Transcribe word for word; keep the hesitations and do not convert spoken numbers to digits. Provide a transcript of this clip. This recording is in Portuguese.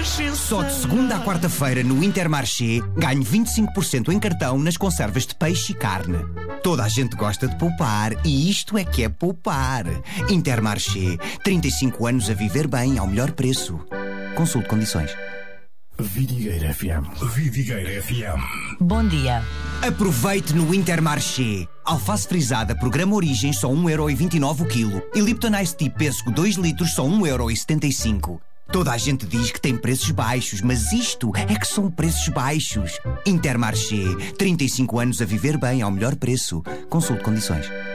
Renascença. Só de segunda à quarta-feira no Intermarché ganho vinte e cinco por cento em cartão nas conservas de peixe e carne. Toda a gente gosta de poupar e isto é que é poupar. Intermarché, trinta e cinco anos a viver bem ao melhor preço. Consulte condições. Vidigueira F M. Vidigueira F M. Bom dia. Aproveite no Intermarché. Alface frisada, programa Origem, só um euro e vinte e nove o quilo. E Lipton Ice Tea Pêssego dois litros, só um euro e setenta e cinco. Toda a gente diz que tem preços baixos, mas isto é que são preços baixos. Intermarché, trinta e cinco anos a viver bem ao melhor preço. Consulte condições.